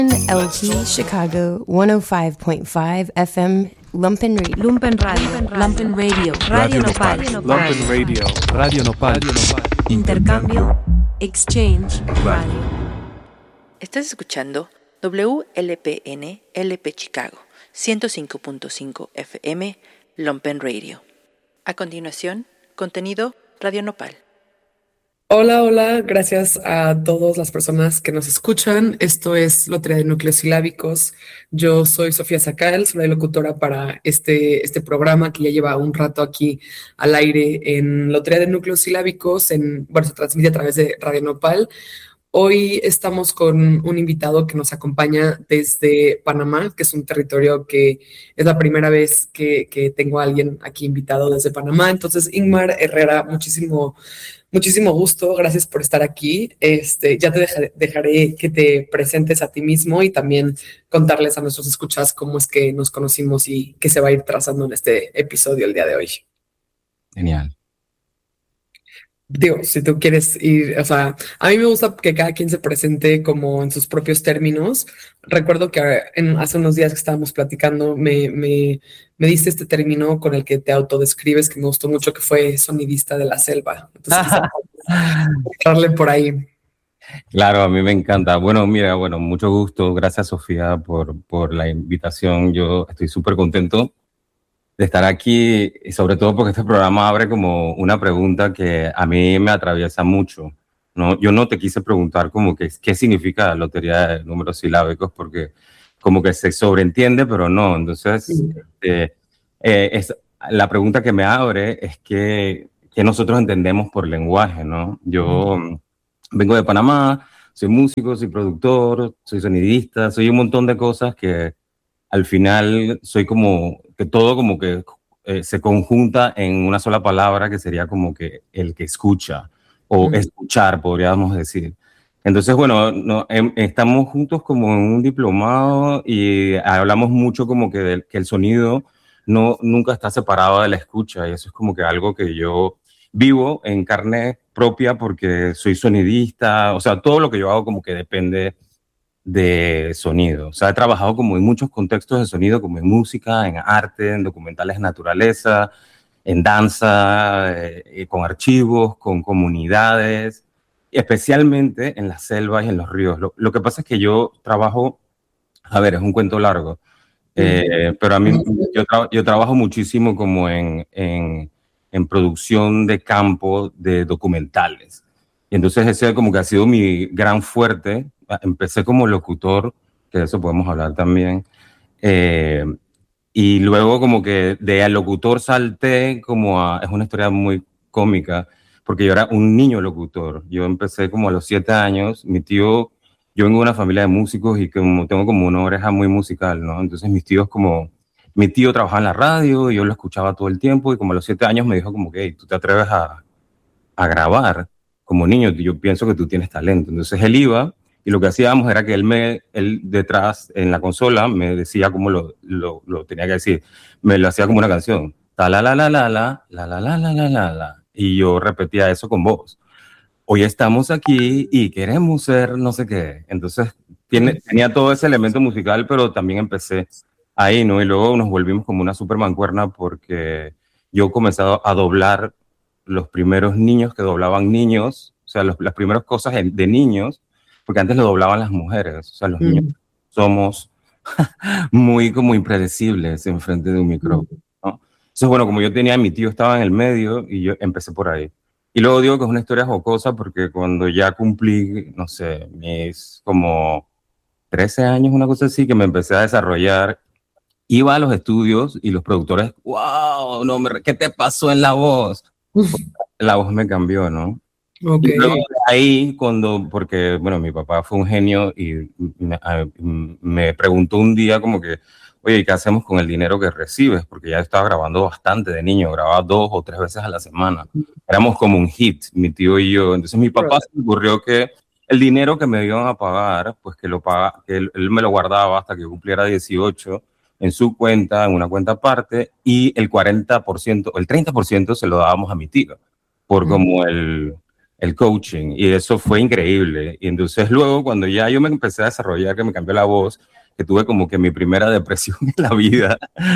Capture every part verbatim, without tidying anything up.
L P Chicago one oh five point five F M Lumpen Radio. Lumpen Radio. Lumpen Radio. Radio Nopal. Lumpen Radio. Radio Nopal. Intercambio. Exchange. Radio. Estás escuchando W L P N L P Chicago ciento cinco punto cinco F M Lumpen Radio. A continuación, contenido Radio Nopal. Hola, hola, gracias a todas las personas que nos escuchan. Esto es Lotería de Núcleos Silábicos. Yo soy Sofía Sacal, soy la locutora para este, este programa que ya lleva un rato aquí al aire en Lotería de Núcleos Silábicos. En, bueno, se transmite a través de Radio Nopal. Hoy estamos con un invitado que nos acompaña desde Panamá, que es un territorio que es la primera vez que, que tengo a alguien aquí invitado desde Panamá. Entonces, Ingmar Herrera, muchísimo, muchísimo gusto. Gracias por estar aquí. Este, ya te dejaré, dejaré que te presentes a ti mismo y también contarles a nuestros escuchas cómo es que nos conocimos y qué se va a ir trazando en este episodio el día de hoy. Genial. Digo, si tú quieres ir, o sea, a mí me gusta que cada quien se presente como en sus propios términos. Recuerdo que en, hace unos días que estábamos platicando, me, me, me diste este término con el que te autodescribes, que me gustó mucho, que fue sonidista de la selva. Entonces, darle por ahí. Claro, a mí me encanta. Bueno, mira, bueno, mucho gusto. Gracias, Sofía, por, por la invitación. Yo estoy súper contento de estar aquí, y sobre todo porque este programa abre como una pregunta que a mí me atraviesa mucho, ¿no? Yo no te quise preguntar como que qué significa lotería de números silábicos, porque como que se sobreentiende, pero no. Entonces, sí. este, eh, es, la pregunta que me abre es que, que nosotros entendemos por lenguaje, ¿no? Yo mm. vengo de Panamá, soy músico, soy productor, soy sonidista, soy un montón de cosas que al final soy como que todo como que eh, se conjunta en una sola palabra que sería como que el que escucha o mm. escuchar, podríamos decir. Entonces, bueno, no, em, estamos juntos como en un diplomado y hablamos mucho como que, del, que el sonido no, nunca está separado de la escucha, y eso es como que algo que yo vivo en carne propia porque soy sonidista. O sea, todo lo que yo hago como que depende de sonido. O sea, he trabajado como en muchos contextos de sonido, como en música, en arte, en documentales de naturaleza, en danza, eh, con archivos, con comunidades, especialmente en las selvas y en los ríos. Lo, lo que pasa es que yo trabajo, a ver, es un cuento largo, eh, pero a mí yo, tra yo trabajo muchísimo como en, en, en producción de campo de documentales. Y entonces ese como que ha sido mi gran fuerte. Empecé como locutor, que de eso podemos hablar también, eh, y luego como que de locutor salté como a, es una historia muy cómica, porque yo era un niño locutor. Yo empecé como a los siete años, mi tío, yo vengo de una familia de músicos y como tengo como una oreja muy musical, ¿no? Entonces mis tíos como, mi tío trabajaba en la radio y yo lo escuchaba todo el tiempo, y como a los siete años me dijo como que, hey, ¿tú te atreves a, a grabar como niño? Yo pienso que tú tienes talento. Entonces él iba, y lo que hacíamos era que él, me, él detrás en la consola me decía cómo lo, lo, lo tenía que decir. Me lo hacía como una canción. Ta la la la la la, la la la la la la la. Y yo repetía eso con voz. Hoy estamos aquí y queremos ser no sé qué. Entonces tiene, tenía todo ese elemento musical, pero también empecé ahí, ¿no? Y luego nos volvimos como una super mancuerna porque yo comencé a doblar los primeros niños que doblaban niños, o sea, los, las primeras cosas de niños, porque antes lo doblaban las mujeres. O sea, los mm. niños somos muy como impredecibles en frente de un micrófono, ¿no? Entonces, bueno, como yo tenía, mi tío estaba en el medio y yo empecé por ahí. Y luego digo que es una historia jocosa porque cuando ya cumplí, no sé, mis como trece años, una cosa así, que me empecé a desarrollar, iba a los estudios y los productores, wow, no, me, ¿qué te pasó en la voz? La voz me cambió, ¿no? Okay. Y luego de ahí, cuando, porque, bueno, mi papá fue un genio y me, me preguntó un día como que, oye, ¿qué hacemos con el dinero que recibes? Porque ya estaba grabando bastante de niño, grababa dos o tres veces a la semana. Éramos como un hit, mi tío y yo. Entonces mi papá se le ocurrió que el dinero que me iban a pagar, pues que, lo paga, que él, él me lo guardaba hasta que cumpliera dieciocho en su cuenta, en una cuenta aparte, y el cuarenta por ciento, el treinta por ciento se lo dábamos a mi tío, por como el... el coaching, y eso fue increíble. Y entonces luego cuando ya yo me empecé a desarrollar, que me cambió la voz, que tuve como que mi primera depresión en la vida,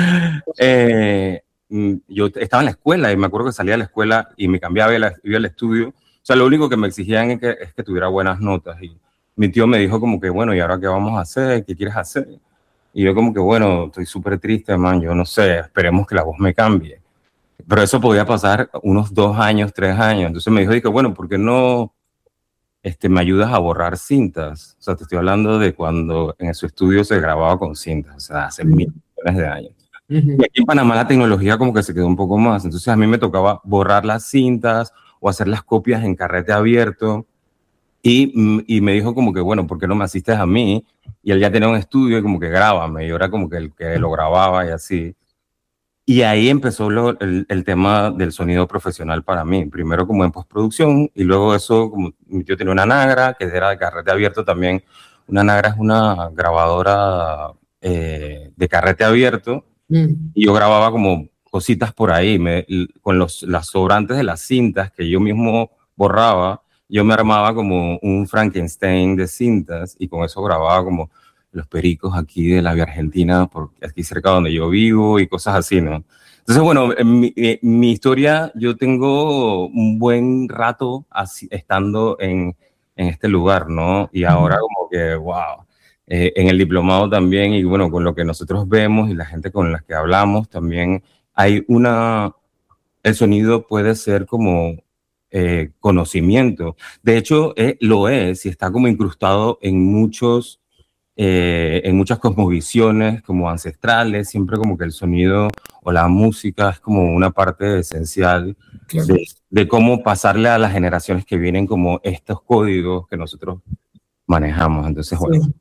eh, yo estaba en la escuela y me acuerdo que salía de la escuela y me cambiaba y iba al estudio. O sea, lo único que me exigían es que, es que tuviera buenas notas. Y mi tío me dijo como que, bueno, ¿y ahora qué vamos a hacer? ¿Qué quieres hacer? Y yo como que, bueno, estoy súper triste, man, yo no sé, esperemos que la voz me cambie. Pero eso podía pasar unos dos años, tres años. Entonces me dijo, dije, bueno, ¿por qué no este, me ayudas a borrar cintas? O sea, te estoy hablando de cuando en su estudio se grababa con cintas, o sea, hace mil millones de años. Uh-huh. Y aquí en Panamá la tecnología como que se quedó un poco más. Entonces a mí me tocaba borrar las cintas o hacer las copias en carrete abierto. Y, y me dijo como que, bueno, ¿por qué no me asistes a mí? Y él ya tenía un estudio y como que grábame. Y yo era como que el que lo grababa y así. Y ahí empezó lo, el, el tema del sonido profesional para mí. Primero como en postproducción y luego eso, como yo tenía una Nagra que era de carrete abierto también. Una Nagra es una grabadora eh, de carrete abierto. Mm. Y yo grababa como cositas por ahí, me, con los, las sobrantes de las cintas que yo mismo borraba, yo me armaba como un Frankenstein de cintas y con eso grababa como los pericos aquí de la Vía Argentina, por aquí cerca donde yo vivo y cosas así, ¿no? Entonces, bueno, en mi, en mi historia, yo tengo un buen rato así, estando en, en este lugar, ¿no? Y ahora como que, wow. Eh, en el diplomado también, y bueno, con lo que nosotros vemos y la gente con la que hablamos también, hay una, el sonido puede ser como eh, conocimiento. De hecho, eh, lo es y está como incrustado en muchos, eh, en muchas cosmovisiones como ancestrales, siempre como que el sonido o la música es como una parte esencial claro. de, de cómo pasarle a las generaciones que vienen como estos códigos que nosotros manejamos. Entonces, bueno. Sí.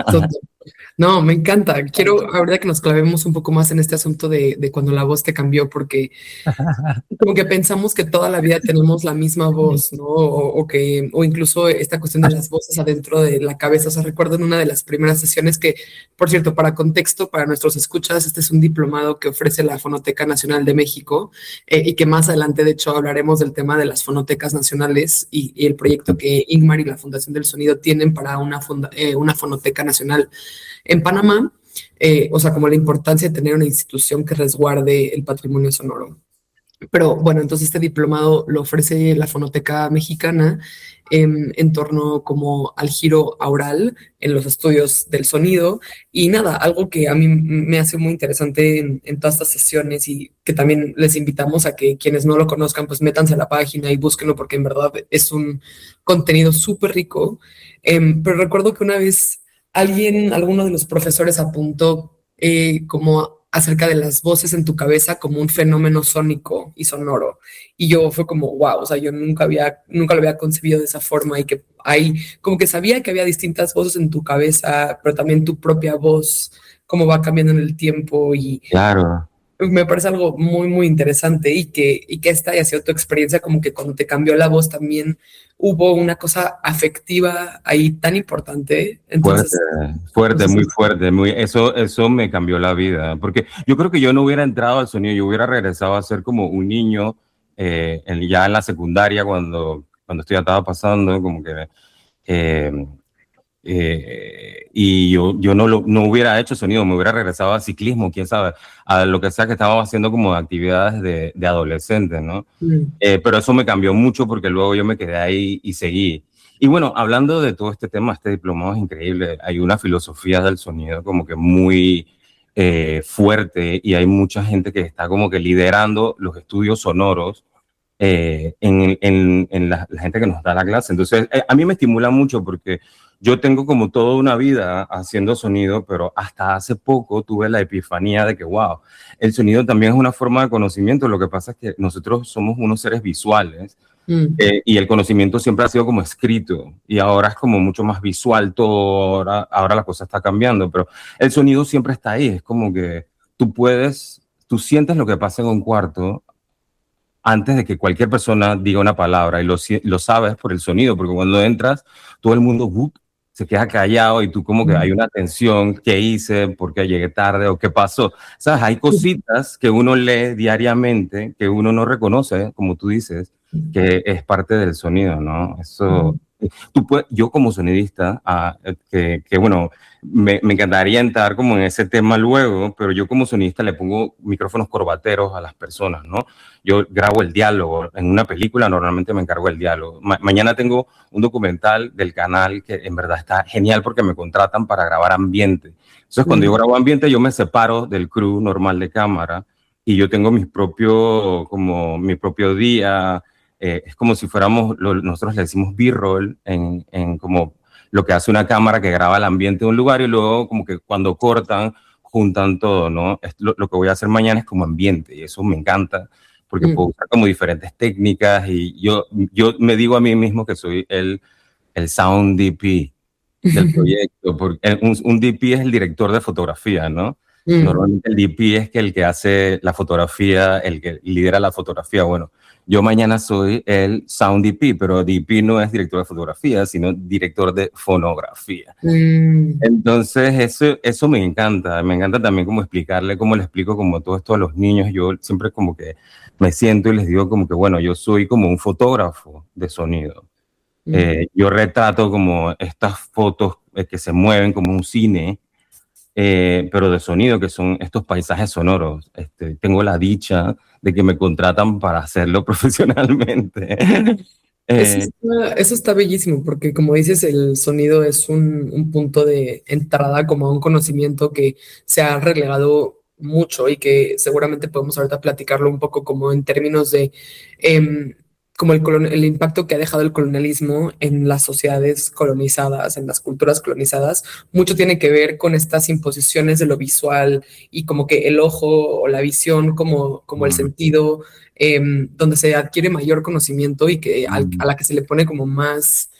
No, me encanta. Quiero ahora que nos clavemos un poco más en este asunto de, de cuando la voz te cambió, porque como que pensamos que toda la vida tenemos la misma voz, ¿no? O, o que, o incluso esta cuestión de las voces adentro de la cabeza. O sea, recuerdo en una de las primeras sesiones que, por cierto, para contexto, para nuestros escuchas, este es un diplomado que ofrece la Fonoteca Nacional de México eh, y que más adelante, de hecho, hablaremos del tema de las fonotecas nacionales y, y el proyecto que Ingmar y la Fundación del Sonido tienen para una, funda, eh, una fonoteca nacional en Panamá, eh, o sea, como la importancia de tener una institución que resguarde el patrimonio sonoro. Pero bueno, entonces este diplomado lo ofrece la Fonoteca Mexicana en, en torno como al giro aural en los estudios del sonido y nada, algo que a mí me hace muy interesante en, en todas estas sesiones y que también les invitamos a que quienes no lo conozcan pues métanse a la página y búsquenlo porque en verdad es un contenido súper rico, eh, pero recuerdo que una vez alguien, alguno de los profesores apuntó eh, como acerca de las voces en tu cabeza como un fenómeno sónico y sonoro. Y yo fue como, wow, o sea, yo nunca había, nunca lo había concebido de esa forma y que hay, como que sabía que había distintas voces en tu cabeza, pero también tu propia voz, cómo va cambiando en el tiempo y... Claro. Me parece algo muy, muy interesante y que, y que esta haya sido tu experiencia, como que cuando te cambió la voz también hubo una cosa afectiva ahí tan importante. Entonces, fuerte, fuerte, entonces, muy fuerte. Muy, eso, eso me cambió la vida, porque yo creo que yo no hubiera entrado al sonido, yo hubiera regresado a ser como un niño eh, en, ya en la secundaria cuando, cuando esto ya estaba pasando, como que... Eh, Eh, y yo, yo no, lo, no hubiera hecho sonido, me hubiera regresado al ciclismo, quién sabe, a lo que sea que estaba haciendo como actividades de, de adolescente, ¿no? Mm. Eh, pero eso me cambió mucho porque luego yo me quedé ahí y seguí. Y bueno, hablando de todo este tema, este diplomado es increíble, hay una filosofía del sonido como que muy eh, fuerte y hay mucha gente que está como que liderando los estudios sonoros eh, en, en, en la, la gente que nos da la clase. Entonces, eh, a mí me estimula mucho porque yo tengo como toda una vida haciendo sonido, pero hasta hace poco tuve la epifanía de que, wow, el sonido también es una forma de conocimiento. Lo que pasa es que nosotros somos unos seres visuales mm. eh, y el conocimiento siempre ha sido como escrito y ahora es como mucho más visual todo, ahora, ahora la cosa está cambiando, pero el sonido siempre está ahí. Es como que tú puedes, tú sientes lo que pasa en un cuarto antes de que cualquier persona diga una palabra y lo, lo sabes por el sonido, porque cuando entras, todo el mundo uh, se queda callado y tú como que hay una tensión, ¿qué hice? ¿Por qué llegué tarde? ¿O qué pasó? ¿Sabes? Hay cositas que uno lee diariamente que uno no reconoce, como tú dices, que es parte del sonido, ¿no? Eso, tú puedes, yo como sonidista, ah, que, que bueno, me, me encantaría entrar como en ese tema luego, pero yo como sonidista le pongo micrófonos corbateros a las personas, ¿no? Yo grabo el diálogo. En una película normalmente me encargo del diálogo. Ma- mañana tengo un documental del canal que en verdad está genial porque me contratan para grabar ambiente. Entonces, cuando yo grabo ambiente, yo me separo del crew normal de cámara y yo tengo mis propio, como mi propio día. Eh, es como si fuéramos, lo, nosotros le decimos B-roll en, en como lo que hace una cámara que graba el ambiente de un lugar y luego como que cuando cortan, juntan todo, ¿no? Es lo, lo que voy a hacer mañana es como ambiente y eso me encanta porque Mm. puedo usar como diferentes técnicas y yo, yo me digo a mí mismo que soy el, el sound D P del proyecto, porque un, un D P es el director de fotografía, ¿no? Mm. Normalmente el D P es que el que hace la fotografía, el que lidera la fotografía. Bueno, yo mañana soy el sound D P, pero D P no es director de fotografía, sino director de fonografía. Mm. Entonces, eso, eso me encanta. Me encanta también como explicarle, cómo le explico como todo esto a los niños. Yo siempre como que me siento y les digo como que, bueno, yo soy como un fotógrafo de sonido. Mm. Eh, yo retrato como estas fotos eh, que se mueven como un cine, eh, pero de sonido, que son estos paisajes sonoros. Este, tengo la dicha de que me contratan para hacerlo profesionalmente. Eso Eh, está, eso está bellísimo, porque como dices, el sonido es un, un punto de entrada como a un conocimiento que se ha relegado mucho y que seguramente podemos ahorita platicarlo un poco como en términos de em, como el, colon- el impacto que ha dejado el colonialismo en las sociedades colonizadas, en las culturas colonizadas. Mucho tiene que ver con estas imposiciones de lo visual y como que el ojo o la visión como, como el Mm. sentido em, donde se adquiere mayor conocimiento y que al- Mm. a la que se le pone como más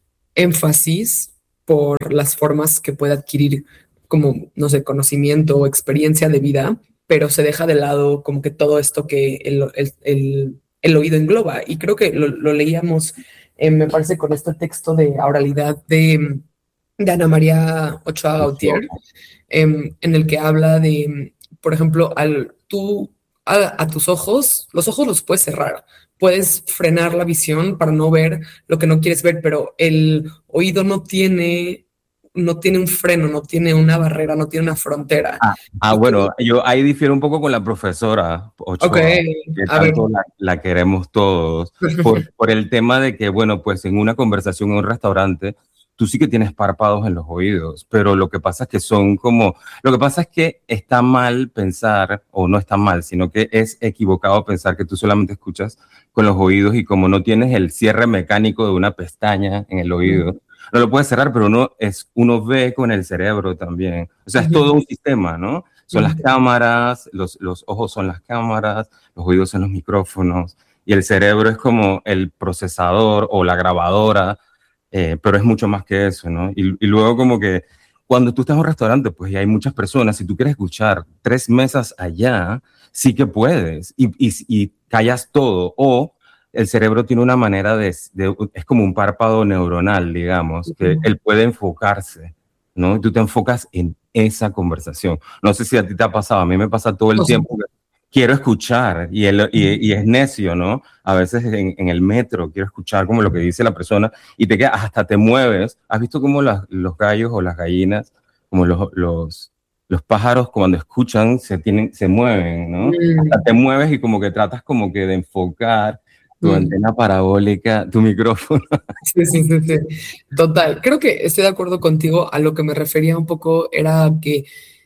énfasis por las formas que puede adquirir como, no sé, conocimiento o experiencia de vida, pero se deja de lado como que todo esto que el, el- el- el oído engloba. Y creo que lo, lo leíamos, eh, me parece, con este texto de oralidad de, de Ana María Ochoa Gautier, em, en el que habla de, por ejemplo, al tú a, a tus ojos, los ojos los puedes cerrar, puedes frenar la visión para no ver lo que no quieres ver, pero el oído no tiene, no tiene un freno, no tiene una barrera, no tiene una frontera. Ah, ah, Y creo- bueno, yo ahí difiero un poco con la profesora ok, Ochoa, que a ver. tanto la, la queremos todos, por, por el tema de que, bueno, pues en una conversación en un restaurante, tú sí que tienes párpados en los oídos, pero lo que pasa es que son como, lo que pasa es que está mal pensar, o no está mal, sino que es equivocado pensar que tú solamente escuchas con los oídos y como no tienes el cierre mecánico de una pestaña en el oído, no lo puedes cerrar, pero uno, es, uno ve con el cerebro también. O sea, es todo un sistema, ¿no? Son las cámaras, los, los ojos son las cámaras, los oídos son los micrófonos, y el cerebro es como el procesador o la grabadora, eh, pero es mucho más que eso, ¿no? Y, y luego como que cuando tú estás en un restaurante, pues y hay muchas personas, si tú quieres escuchar tres mesas allá, sí que puedes, y, y, y callas todo, o el cerebro tiene una manera de, de, es como un párpado neuronal, digamos, que Ujú. él puede enfocarse, ¿no? Tú te enfocas en esa conversación. No sé si a ti te ha pasado, a mí me pasa todo el O sea, tiempo que quiero escuchar y, el, y, y es necio, ¿no? A veces en, en el metro quiero escuchar como lo que dice la persona y te queda, hasta te mueves. ¿Has visto cómo las, los gallos o las gallinas, como los, los, los pájaros cuando escuchan se, tienen, se mueven, ¿no? mm, Hasta te mueves y como que tratas como que de enfocar tu mm. antena parabólica, tu micrófono. Sí, sí, sí, sí. Total. Creo que estoy de acuerdo contigo. A lo que me refería un poco era que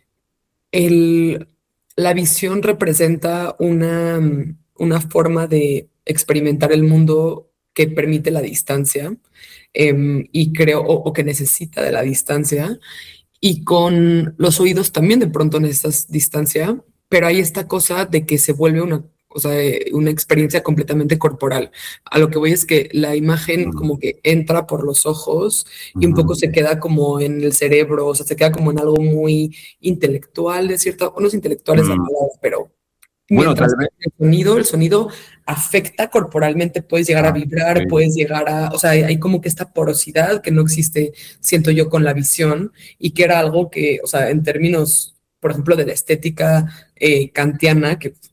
el, la visión representa una, mm, una forma de experimentar el mundo que permite la distancia, em, y creo, o, o que necesita de la distancia, y con los oídos también de pronto necesitas distancia, pero hay esta cosa de que se vuelve una, o sea, eh, una experiencia completamente corporal. A lo que voy es que la imagen como que entra por los ojos y un poco se queda como en el cerebro, o sea, se queda como en algo muy intelectual, de cierta, no es intelectual es la Mm. palabra, pero Bueno, mientras tal vez. el sonido, el sonido afecta corporalmente, puedes llegar a Ah, vibrar, sí. puedes llegar a, o sea, hay, hay como que esta porosidad que no existe, siento yo, con la visión, y que era algo que, o sea, en términos, por ejemplo, de la estética eh, kantiana, que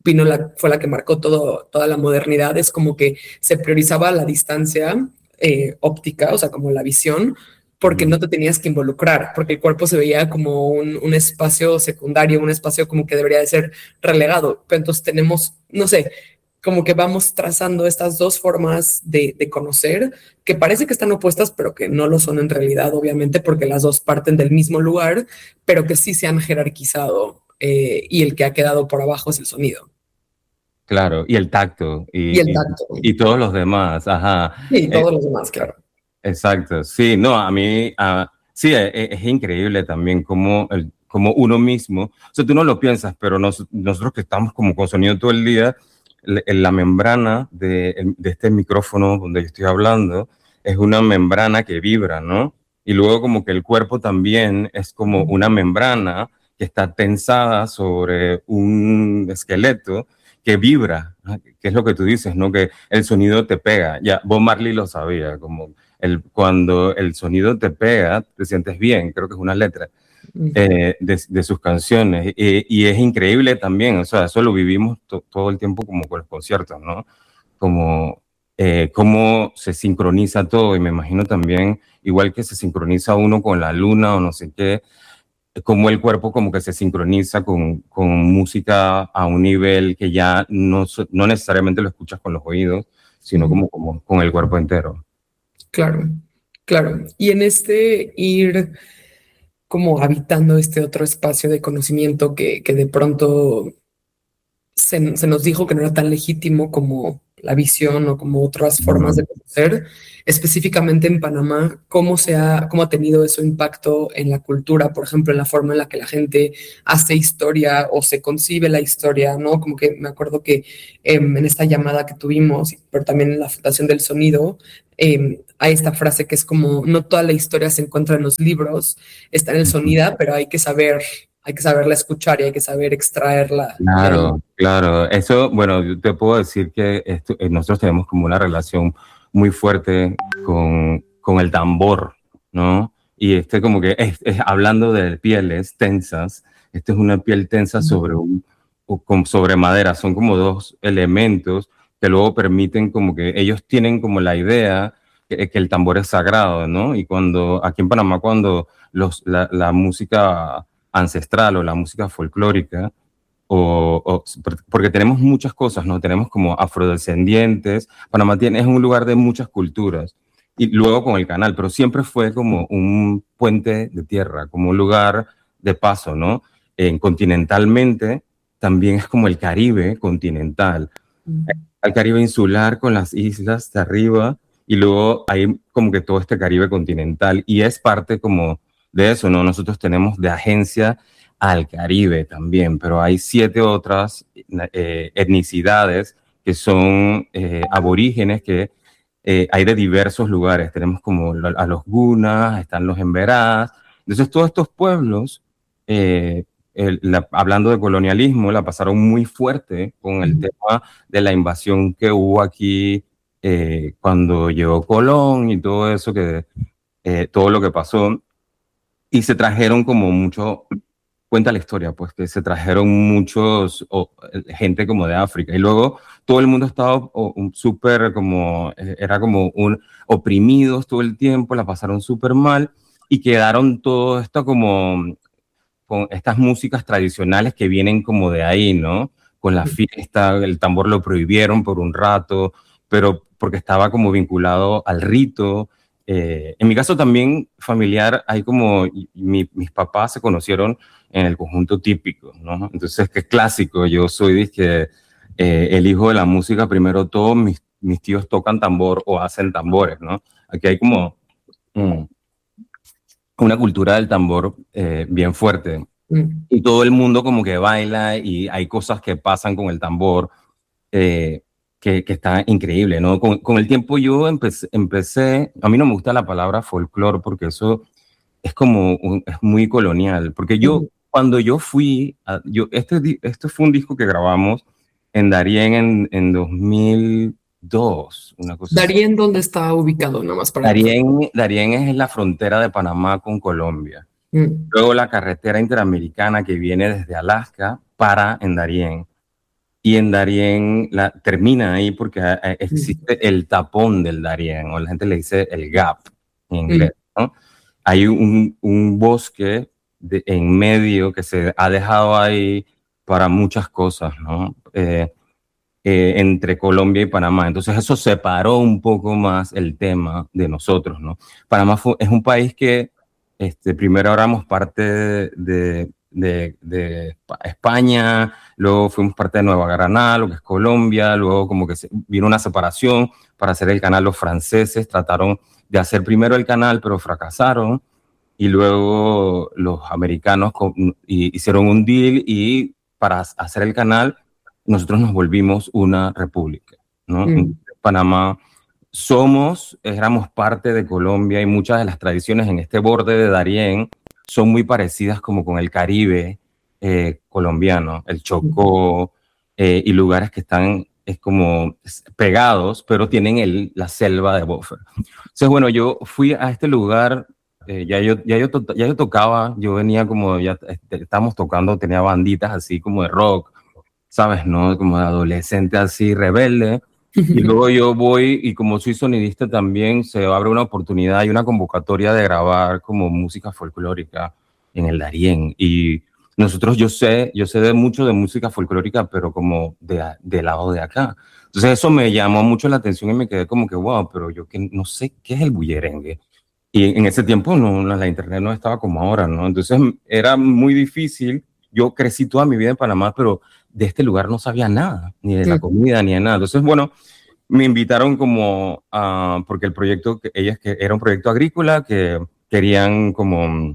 vino la, fue la que marcó todo, toda la modernidad, es como que se priorizaba la distancia eh, óptica, o sea, como la visión, porque no te tenías que involucrar, porque el cuerpo se veía como un, un espacio secundario, un espacio como que debería de ser relegado. Pero entonces tenemos, no sé, como que vamos trazando estas dos formas de, de conocer, que parece que están opuestas, pero que no lo son en realidad, obviamente, porque las dos parten del mismo lugar, pero que sí se han jerarquizado, eh, y el que ha quedado por abajo es el sonido. Claro, y el tacto, Y el y, tacto. y, y todos los demás, ajá. Y todos Eh, los demás, claro. Exacto, sí, no, a mí, uh, sí, es, es increíble también como, el, como uno mismo, o sea, tú no lo piensas, pero nos, nosotros que estamos como con sonido todo el día, la, la membrana de, de este micrófono donde yo estoy hablando es una membrana que vibra, ¿no? Y luego como que el cuerpo también es como una membrana que está tensada sobre un esqueleto que vibra, que es lo que tú dices, ¿no? Que el sonido te pega. Ya, Bob Marley lo sabía, como el, cuando el sonido te pega, te sientes bien, creo que es una letra eh, de, de sus canciones. Y, y es increíble también, o sea, eso lo vivimos to, todo el tiempo como con los conciertos, ¿no? Como eh, cómo se sincroniza todo, y me imagino también, igual que se sincroniza uno con la luna o no sé qué, como el cuerpo como que se sincroniza con, con música a un nivel que ya no, no necesariamente lo escuchas con los oídos, sino como, como con el cuerpo entero. Claro, claro. Y en este ir como habitando este otro espacio de conocimiento que, que de pronto se, se nos dijo que no era tan legítimo como la visión o como otras formas de conocer, específicamente en Panamá, ¿cómo, se ha, cómo ha tenido eso impacto en la cultura, por ejemplo, en la forma en la que la gente hace historia o se concibe la historia, ¿no? Como que me acuerdo que eh, en esta llamada que tuvimos, pero también en la Fundación del Sonido, eh, hay esta frase que es como, no toda la historia se encuentra en los libros, está en el sonido, pero hay que saber... hay que saberla escuchar y hay que saber extraerla. Claro, claro. Eso, bueno, yo te puedo decir que esto, nosotros tenemos como una relación muy fuerte con, con el tambor, ¿no? Y este como que, es, es, hablando de pieles tensas, esta es una piel tensa sobre, un, sobre madera. Son como dos elementos que luego permiten como que ellos tienen como la idea que, que el tambor es sagrado, ¿no? Y cuando, aquí en Panamá, cuando los, la, la música ancestral o la música folclórica, o, o, porque tenemos muchas cosas, ¿no? Tenemos como afrodescendientes, Panamá tiene, es un lugar de muchas culturas, y luego con el canal, pero siempre fue como un puente de tierra, como un lugar de paso, ¿no? Eh, continentalmente también es como el Caribe continental, mm. el Caribe insular con las islas de arriba, y luego hay como que todo este Caribe continental, y es parte como de eso, ¿no? Nosotros tenemos de agencia al Caribe también, pero hay siete otras eh, etnicidades que son eh, aborígenes que eh, hay de diversos lugares. Tenemos como a los Gunas, están los Emberás. Entonces todos estos pueblos, eh, el, la, hablando de colonialismo, la pasaron muy fuerte con el mm. tema de la invasión que hubo aquí eh, cuando llegó Colón y todo eso, que eh, todo lo que pasó. Y se trajeron como mucho, cuenta la historia, pues que se trajeron muchos, o, gente como de África. Y luego todo el mundo estaba súper como, era como un, oprimidos todo el tiempo, la pasaron súper mal y quedaron todo esto como, con estas músicas tradicionales que vienen como de ahí, ¿no? Con la fiesta, el tambor lo prohibieron por un rato, pero porque estaba como vinculado al rito. Eh, en mi caso también familiar, hay como, mi, mis papás se conocieron en el conjunto típico, ¿no? Entonces, que es clásico, yo soy dizque, eh, el hijo de la música, primero todos mis, mis tíos tocan tambor o hacen tambores, ¿no? Aquí hay como mm, una cultura del tambor eh, bien fuerte, mm. y todo el mundo como que baila y hay cosas que pasan con el tambor, eh, Que, que está increíble, ¿no? Con, con el tiempo yo empecé, empecé, a mí no me gusta la palabra folclore porque eso es como, un, es muy colonial, porque yo, mm. cuando yo fui, a, yo, este, este fue un disco que grabamos en Darién en, en dos mil dos, una cosa ¿Darién así. ¿Dónde está ubicado? Nada más para Darién, Darién es la frontera de Panamá con Colombia. Mm. Luego la carretera interamericana que viene desde Alaska para en Darién. y en Darién la, termina ahí porque eh, existe el tapón del Darién, o la gente le dice el gap en inglés, ¿no? Hay un, un bosque de, en medio que se ha dejado ahí para muchas cosas, ¿no? Eh, eh, entre Colombia y Panamá. Entonces eso separó un poco más el tema de nosotros, ¿no? Panamá fue, es un país que este, primero éramos parte de, de, de España, luego fuimos parte de Nueva Granada, lo que es Colombia, luego como que se, vino una separación para hacer el canal. Los franceses trataron de hacer primero el canal, pero fracasaron, y luego los americanos con, y, hicieron un deal, y para hacer el canal nosotros nos volvimos una república, ¿no? Mm. Panamá somos, éramos parte de Colombia, y muchas de las tradiciones en este borde de Darién son muy parecidas como con el Caribe eh, colombiano, el Chocó, eh, y lugares que están es como pegados, pero tienen el, la selva de buffer. Entonces, bueno, yo fui a este lugar, eh, ya, yo, ya, yo to, ya yo tocaba, yo venía como, ya este, estábamos tocando, tenía banditas así como de rock, ¿sabes? ¿No? Como de adolescente así, rebelde. Y luego yo voy, y como soy sonidista también, se abre una oportunidad y una convocatoria de grabar como música folclórica en el Darién. Y nosotros, yo sé, yo sé de mucho de música folclórica, pero como de, de lado de acá. Entonces eso me llamó mucho la atención y me quedé como que, wow, pero yo que no sé qué es el bullerengue. Y en ese tiempo no, la internet no estaba como ahora, ¿no? Entonces era muy difícil. Yo crecí toda mi vida en Panamá, pero de este lugar no sabía nada, ni de la comida, ni de nada. Entonces, bueno, me invitaron como, uh, porque el proyecto, que ellas, que era un proyecto agrícola, que querían como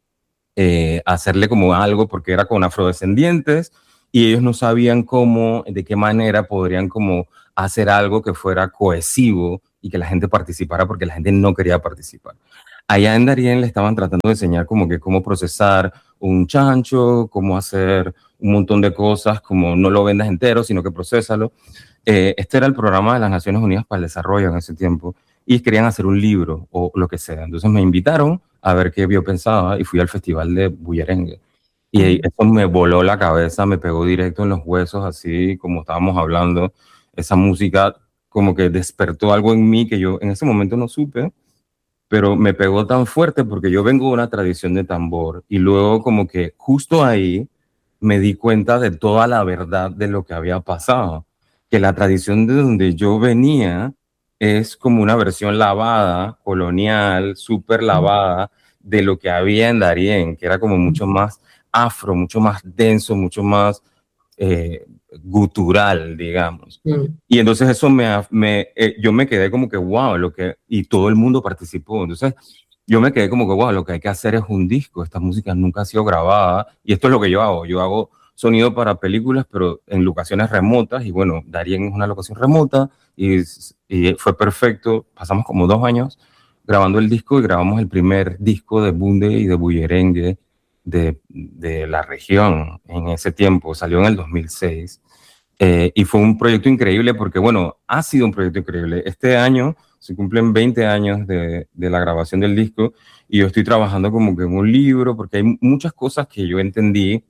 eh, hacerle como algo, porque era con afrodescendientes, y ellos no sabían cómo, de qué manera podrían como hacer algo que fuera cohesivo y que la gente participara, porque la gente no quería participar. Allá en Darién le estaban tratando de enseñar como que cómo procesar un chancho, cómo hacer un montón de cosas, como no lo vendas entero, sino que procésalo. Eh, este era el programa de las Naciones Unidas para el Desarrollo en ese tiempo, y querían hacer un libro o lo que sea. Entonces me invitaron a ver qué yo pensaba, y fui al Festival de Bullerengue. Y eso me voló la cabeza, me pegó directo en los huesos, así como estábamos hablando. Esa música como que despertó algo en mí que yo en ese momento no supe, pero me pegó tan fuerte porque yo vengo de una tradición de tambor, y luego como que justo ahí me di cuenta de toda la verdad de lo que había pasado, que la tradición de donde yo venía es como una versión lavada, colonial, súper lavada, de lo que había en Darién, que era como mucho más afro, mucho más denso, mucho más eh, gutural, digamos. Mm. Y entonces eso me, me eh, yo me quedé como que wow, lo que, y todo el mundo participó. Entonces yo me quedé como que wow, lo que hay que hacer es un disco. Esta música nunca ha sido grabada, y esto es lo que yo hago. Yo hago sonido para películas, pero en locaciones remotas, y bueno, Darién es una locación remota, y, y fue perfecto. Pasamos como dos años grabando el disco, y grabamos el primer disco de bunde y de bullerengue de, de la región en ese tiempo. Salió en el dos mil seis, eh, y fue un proyecto increíble porque, bueno, ha sido un proyecto increíble. Este año se cumplen veinte años de, de la grabación del disco, y yo estoy trabajando como que en un libro, porque hay muchas cosas que yo entendí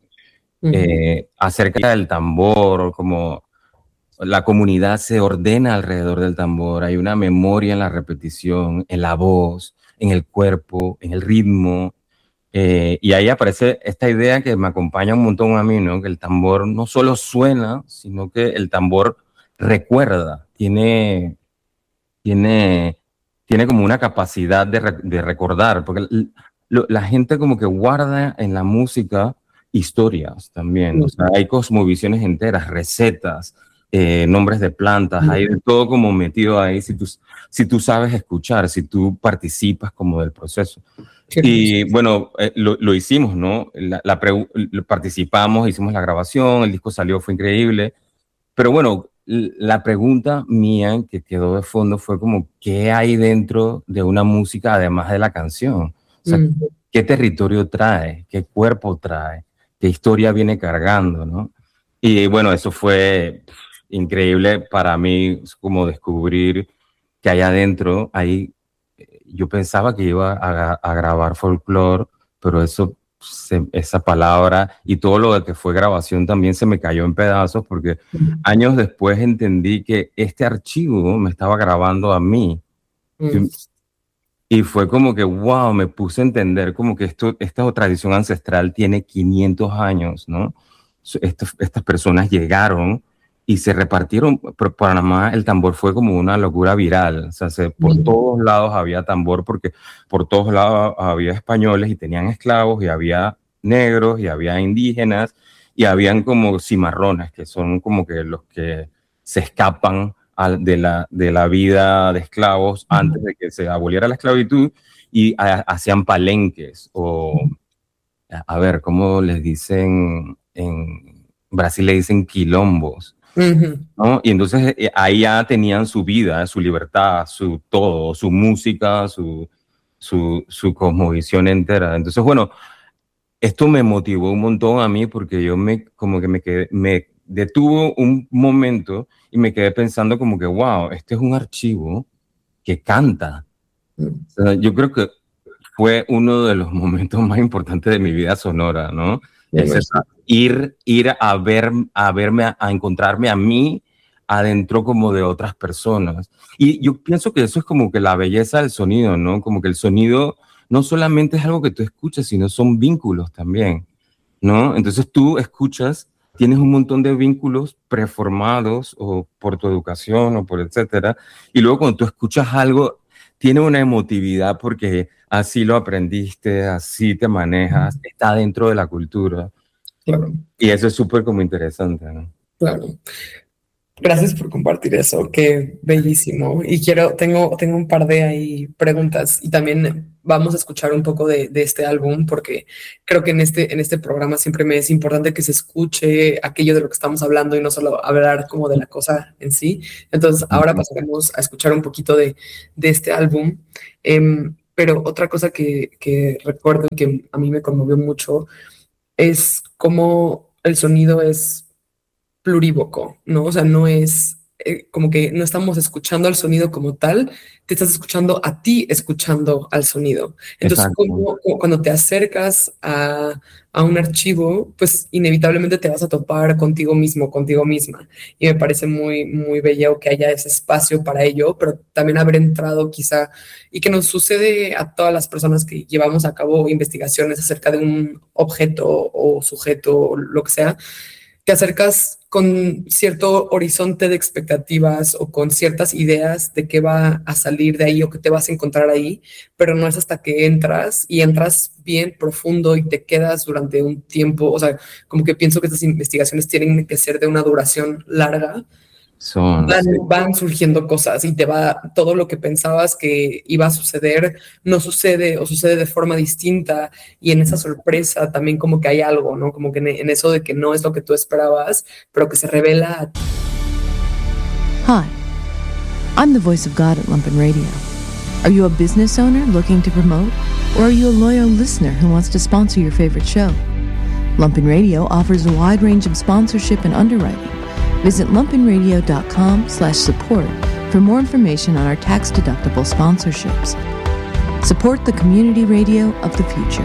eh, uh-huh. acerca del tambor, como la comunidad se ordena alrededor del tambor, hay una memoria en la repetición, en la voz, en el cuerpo, en el ritmo. Eh, y ahí aparece esta idea que me acompaña un montón a mí, ¿no? Que el tambor no solo suena, sino que el tambor recuerda, tiene, tiene, tiene como una capacidad de, re, de recordar, porque lo, la gente como que guarda en la música historias también, o sea, hay cosmovisiones enteras, recetas, eh, nombres de plantas, hay de todo como metido ahí, si tú, si tú sabes escuchar, si tú participas como del proceso. Y bueno, eh, lo, lo hicimos, ¿no? La, la pre, participamos, hicimos la grabación, el disco salió, fue increíble. Pero bueno, la pregunta mía que quedó de fondo fue como, ¿qué hay dentro de una música además de la canción? O sea, mm. ¿qué territorio trae? ¿Qué cuerpo trae? ¿Qué historia viene cargando, no? Y bueno, eso fue increíble para mí, como descubrir que allá adentro hay... Yo pensaba que iba a, a grabar folclore, pero eso se, esa palabra y todo lo de que fue grabación también se me cayó en pedazos porque uh-huh. años después entendí que este archivo me estaba grabando a mí. Uh-huh. Y, y fue como que, wow, me puse a entender como que esto, esta tradición ancestral tiene quinientos años, ¿no? Estas, estas personas llegaron y se repartieron. Por Panamá el tambor fue como una locura viral. O sea, se, por mm. todos lados había tambor porque por todos lados había españoles y tenían esclavos y había negros y había indígenas y habían como cimarrones, que son como que los que se escapan al, de, la, de la vida de esclavos mm. antes de que se aboliera la esclavitud y a, hacían palenques o, a ver, ¿cómo les dicen? En Brasil le dicen quilombos. Uh-huh. ¿No? Y entonces eh, ahí ya tenían su vida, su libertad, su todo, su música, su, su, su cosmovisión entera. Entonces, bueno, esto me motivó un montón a mí porque yo me, como que me quedé, me detuvo un momento y me quedé pensando como que, wow, este es un archivo que canta. Uh-huh. O sea, yo creo que fue uno de los momentos más importantes de mi vida sonora, ¿no? Es esa, ir, ir a, ver, a verme, a, a encontrarme a mí adentro como de otras personas. Y yo pienso que eso es como que la belleza del sonido, ¿no? Como que el sonido no solamente es algo que tú escuchas, sino son vínculos también, ¿no? Entonces tú escuchas, tienes un montón de vínculos preformados o por tu educación o por etcétera, y luego cuando tú escuchas algo, tiene una emotividad porque así lo aprendiste, así te manejas, está dentro de la cultura. Claro. Y eso es súper como interesante, ¿no? Claro. Gracias por compartir eso, qué bellísimo. Y quiero, tengo, tengo un par de ahí preguntas y también vamos a escuchar un poco de, de este álbum porque creo que en este, en este programa siempre me es importante que se escuche aquello de lo que estamos hablando y no solo hablar como de la cosa en sí. Entonces ahora pasaremos a escuchar un poquito de, de este álbum. Um, pero otra cosa que, que recuerdo y que a mí me conmovió mucho es cómo el sonido es plurívoco, ¿no? O sea, no es eh, como que no estamos escuchando al sonido como tal, te estás escuchando a ti escuchando al sonido. Entonces, como, como cuando te acercas a, a un archivo, pues inevitablemente te vas a topar contigo mismo, contigo misma. Y me parece muy, muy bello que haya ese espacio para ello, pero también haber entrado quizá, y que nos sucede a todas las personas que llevamos a cabo investigaciones acerca de un objeto o sujeto o lo que sea, te acercas con cierto horizonte de expectativas o con ciertas ideas de qué va a salir de ahí o qué te vas a encontrar ahí, pero no es hasta que entras y entras bien profundo y te quedas durante un tiempo. O sea, como que pienso que estas investigaciones tienen que ser de una duración larga. Son, van, sí. van surgiendo cosas y te va, todo lo que pensabas que iba a suceder no sucede o sucede de forma distinta, y en esa sorpresa también como que hay algo, ¿no? Como que en, en eso de que no es lo que tú esperabas, pero que se revela a ti. Hi, I'm the voice of God at Lumpen Radio. Are you a business owner looking to promote, or are you a loyal listener who wants to sponsor your favorite show? Lumpen Radio offers a wide range of sponsorship and underwriting. Visit lumpenradio.com slash support for more information on our tax-deductible sponsorships. Support the community radio of the future.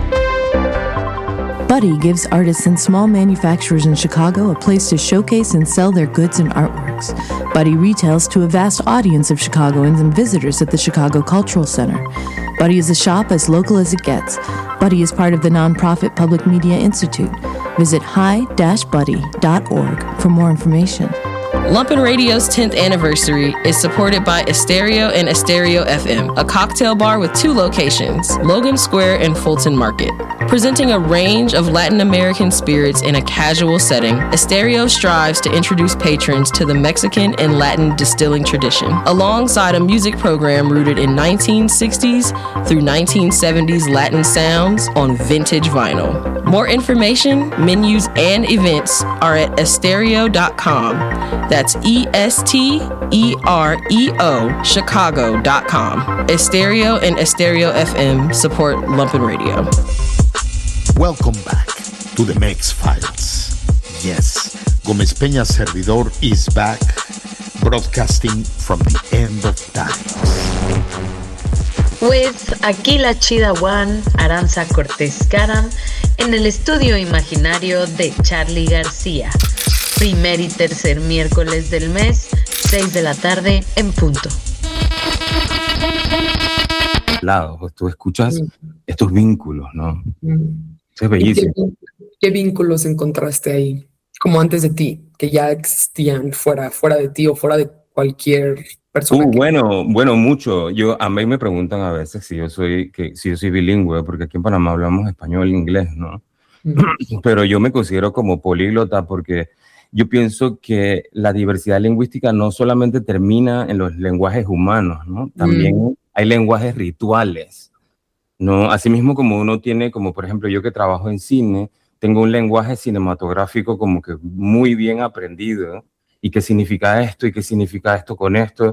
Buddy gives artists and small manufacturers in Chicago a place to showcase and sell their goods and artworks. Buddy retails to a vast audience of Chicagoans and visitors at the Chicago Cultural Center. Buddy is a shop as local as it gets. Buddy is part of the nonprofit Public Media Institute. Visit hi dash buddy dot org for more information. Lumpen Radio's tenth anniversary is supported by Estereo and Estereo F M, a cocktail bar with two locations, Logan Square and Fulton Market. Presenting a range of Latin American spirits in a casual setting, Estereo strives to introduce patrons to the Mexican and Latin distilling tradition, alongside a music program rooted in nineteen sixties through nineteen seventies Latin sounds on vintage vinyl. More information, menus, and events are at estereo dot com. That's E S T E R E O, Chicago dot com. Estereo and Estereo F M support Lumpen Radio. Welcome back to the Mex Files. Yes, Gómez Peña Servidor is back, broadcasting from the end of times. With aquí la chida One, Aranza Cortés Caram, en el estudio imaginario de Charly García. Primer y tercer miércoles del mes, seis de la tarde en punto. Lado, pues tú escuchas mm. estos vínculos, ¿no? Mm. Es bellísimo. ¿Qué, ¿Qué vínculos encontraste ahí? Como antes de ti, que ya existían fuera, fuera de ti o fuera de cualquier persona. Uh, que... Bueno, bueno, mucho. Yo, a mí me preguntan a veces si yo soy, que, si yo soy bilingüe, porque aquí en Panamá hablamos español e inglés, ¿no? Mm. Pero yo me considero como políglota porque yo pienso que la diversidad lingüística no solamente termina en los lenguajes humanos, ¿no? También mm. hay lenguajes rituales, ¿no? Asimismo, como uno tiene, como por ejemplo yo que trabajo en cine, tengo un lenguaje cinematográfico como que muy bien aprendido, y qué significa esto, y qué significa esto con esto,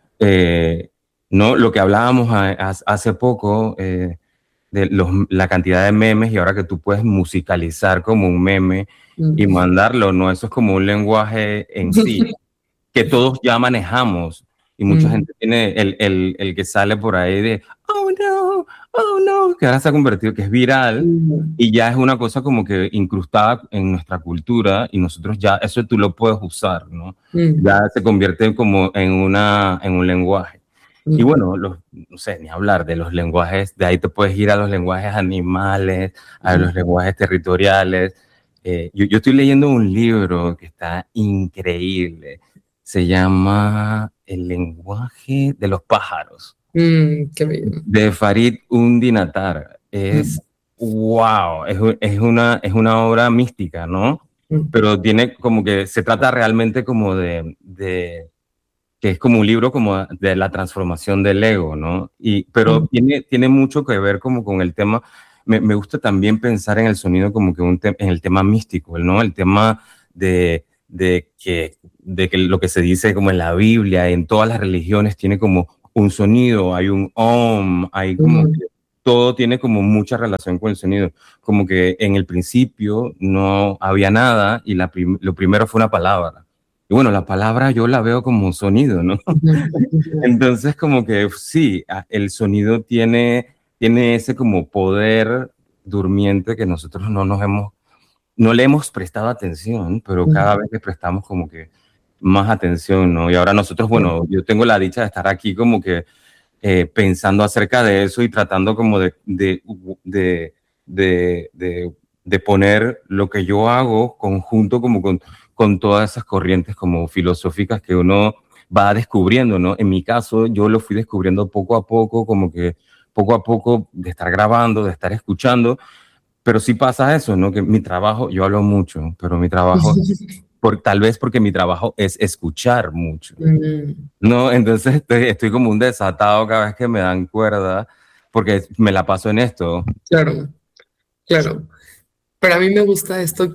eh, ¿no? Lo que hablábamos a, a, hace poco, eh, de los, la cantidad de memes, y ahora que tú puedes musicalizar como un meme mm. y mandarlo, ¿no? Eso es como un lenguaje en sí, que todos ya manejamos. Y mucha mm. gente tiene el, el, el que sale por ahí de, oh no, oh no, que ahora se ha convertido, que es viral, mm. y ya es una cosa como que incrustada en nuestra cultura, y nosotros ya, eso tú lo puedes usar, ¿no? Mm. Ya se convierte como en, una, en un lenguaje. Mm. Y bueno, los, no sé, ni hablar de los lenguajes, de ahí te puedes ir a los lenguajes animales, a mm. los lenguajes territoriales. Eh, yo, yo estoy leyendo un libro que está increíble, se llama El lenguaje de los pájaros, mm, qué bien. de Farid Undinatar. Es, mm. wow, es, es, una, es una obra mística, ¿no? Mm. Pero tiene como que, se trata realmente como de, de, que es como un libro como de la transformación del ego, ¿no? Y, pero mm. tiene, tiene mucho que ver como con el tema, me, me gusta también pensar en el sonido como que un te, en el tema místico, ¿no? El tema de, de que de que lo que se dice como en la Biblia, en todas las religiones, tiene como un sonido, hay un om, hay como mm. que todo tiene como mucha relación con el sonido, como que en el principio no había nada y la prim- lo primero fue una palabra. Y bueno, la palabra yo la veo como un sonido, ¿no? Entonces como que sí, el sonido tiene, tiene ese como poder durmiente que nosotros no nos hemos, no le hemos prestado atención, pero mm. cada vez le prestamos como que más atención, ¿no? Y ahora nosotros, bueno, yo tengo la dicha de estar aquí como que eh, pensando acerca de eso y tratando como de, de, de, de, de, de poner lo que yo hago conjunto como con, con todas esas corrientes como filosóficas que uno va descubriendo, ¿no? En mi caso, yo lo fui descubriendo poco a poco, como que poco a poco de estar grabando, de estar escuchando, pero sí pasa eso, ¿no? Que mi trabajo, yo hablo mucho, pero mi trabajo... Por, tal vez porque mi trabajo es escuchar mucho, mm. ¿no? Entonces estoy, estoy como un desatado cada vez que me dan cuerda, porque me la paso en esto. Claro, claro. Pero a mí me gusta esto.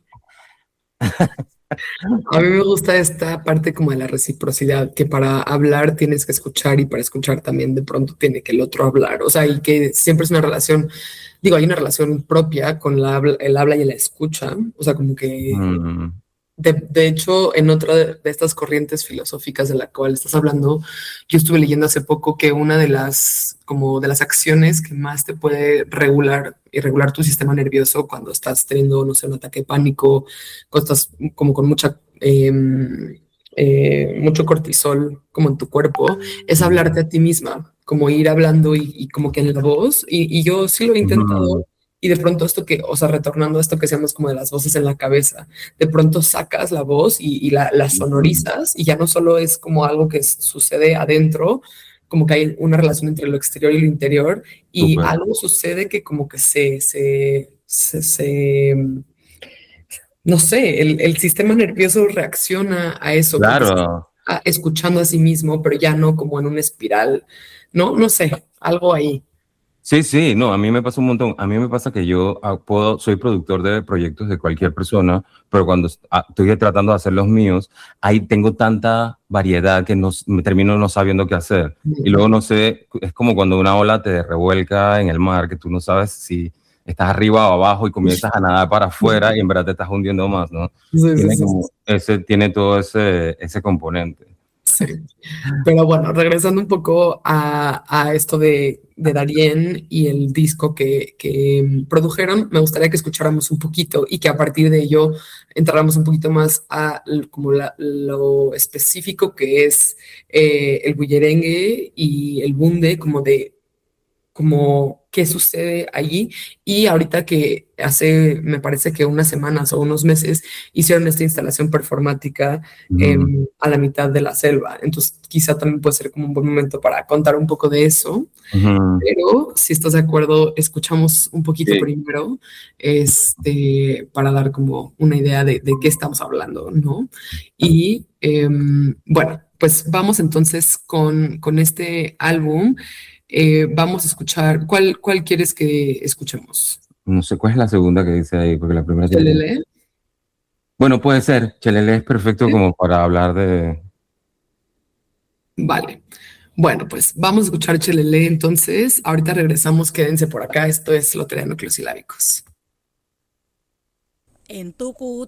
A mí me gusta esta parte como de la reciprocidad, que para hablar tienes que escuchar y para escuchar también de pronto tiene que el otro hablar. O sea, y que siempre es una relación, digo, hay una relación propia con la, el habla y la escucha. O sea, como que... Mm. De, de hecho, en otra de, de estas corrientes filosóficas de la cual estás hablando, yo estuve leyendo hace poco que una de las, como de las acciones que más te puede regular y regular tu sistema nervioso cuando estás teniendo, no sé, un ataque de pánico, cuando estás como con mucha, eh, eh, mucho cortisol como en tu cuerpo, es hablarte a ti misma, como ir hablando y, y como que en la voz, y, y yo sí lo he intentado. Mm. Y de pronto esto que, o sea, retornando a esto que decíamos como de las voces en la cabeza, de pronto sacas la voz y, y la, la sonorizas y ya no solo es como algo que sucede adentro, como que hay una relación entre lo exterior y lo interior y Super. Algo sucede que como que se, se, se, se no sé, el, el sistema nervioso reacciona a eso. Claro. A, escuchando a sí mismo, pero ya no como en una espiral, no, no sé, algo ahí. Sí, sí, no, a mí me pasa un montón. A mí me pasa que yo puedo, soy productor de proyectos de cualquier persona, pero cuando estoy tratando de hacer los míos, ahí tengo tanta variedad que no, me termino no sabiendo qué hacer. Y luego no sé, es como cuando una ola te revuelca en el mar, que tú no sabes si estás arriba o abajo y comienzas a nadar para afuera y en verdad te estás hundiendo más, ¿no? Sí, tiene, sí, como, sí. Ese, tiene todo ese, ese componente. Sí. Pero bueno, regresando un poco a, a esto de, de Darien y el disco que, que produjeron, me gustaría que escucháramos un poquito y que a partir de ello entráramos un poquito más a l- como la- lo específico que es eh, el bullerengue y el bunde, como de como qué sucede allí. Y ahorita que hace, me parece que unas semanas o unos meses hicieron esta instalación performática Ujú. em, a la mitad de la selva. Entonces quizá también puede ser como un buen momento para contar un poco de eso. Ujú. Pero si estás de acuerdo, escuchamos un poquito Sí. primero, este, para dar como una idea de, de qué estamos hablando, ¿no? Y em, bueno, pues vamos entonces con, con este álbum. Eh, vamos a escuchar, ¿cuál, cuál quieres que escuchemos? No sé cuál es la segunda que dice ahí, porque la primera tiene... ¿Chelele? Bueno, puede ser. Chelele es perfecto ¿Sí? como para hablar de... Vale. Bueno, pues vamos a escuchar Chelele entonces. Ahorita regresamos, quédense por acá. Esto es Lotería de Núcleos Silábicos. En tu